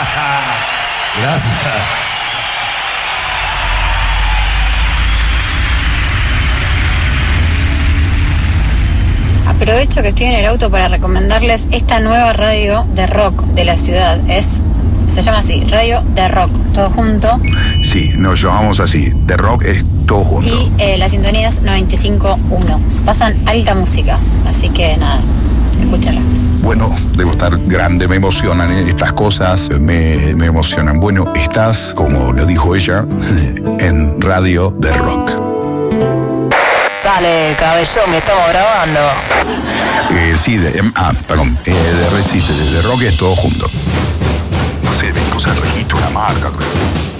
Gracias. Aprovecho que estoy en el auto para recomendarles esta nueva radio de rock de la ciudad. Se llama así, Radio de Rock, todo junto. Sí, nos llamamos así. The Rock es todo junto. Y la sintonía es 95.1. Pasan alta música, así que nada, escúchala. Bueno, debo estar grande, me emocionan estas cosas, me emocionan. Bueno, estás, como lo dijo ella, en Radio de Rock. Dale, cabezón, que estamos grabando. Sí, perdón, de Rock es todo junto. No sé, de cosas registro, una marca.